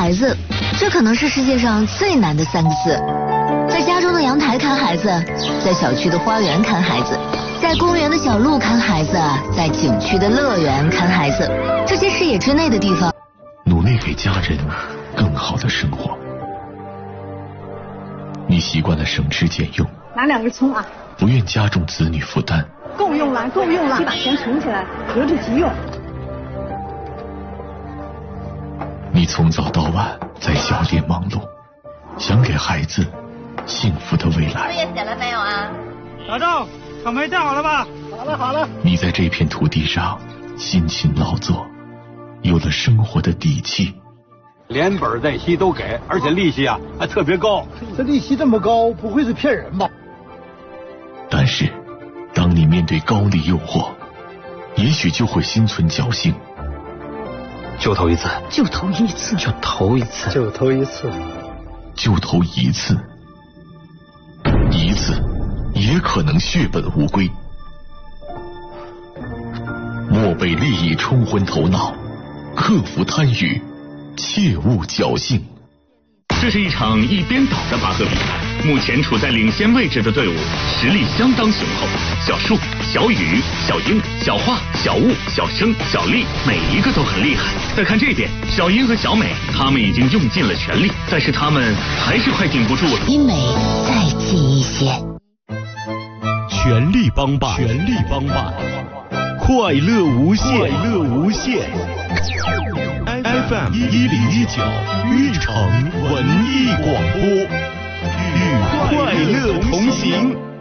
孩子，这可能是世界上最难的3个字。在家中的阳台看孩子，在小区的花园看孩子，在公园的小路看孩子，在景区的乐园看孩子，这些视野之内的地方， 努力给家人更好的生活。你习惯了省吃俭用， 拿2根葱啊， 不愿加重子女负担。 够用了，够用了，你把钱存起来，留着急用。 你从早到晚在小店忙碌，想给孩子幸福的未来。 作业写了没有啊？ 老赵，草莓带好了吧？ 好了。 你在这片土地上辛勤劳作，有了生活的底气。 连本带息都给，而且利息啊还特别高。 这利息这么高，不会是骗人吧？ 但是当你面对高利诱惑，也许就会心存侥幸。 就投一次， 就投一次， 就投一次， 就投一次， 就投一次，一次也可能血本无归。莫被利益冲昏头脑，克服贪欲，切勿侥幸。 这是一场一边倒的拔河比赛，目前处在领先位置的队伍实力相当雄厚。小树、小雨、小英、小花、小雾、小生、小丽，每一个都很厉害。再看这边，小英和小美，他们已经用尽了全力，但是他们还是快顶不住了。 比美再近一些。 全力帮办，全力帮办，快乐无限，快乐无限。FM 1019玉城文艺广播，与快乐同行。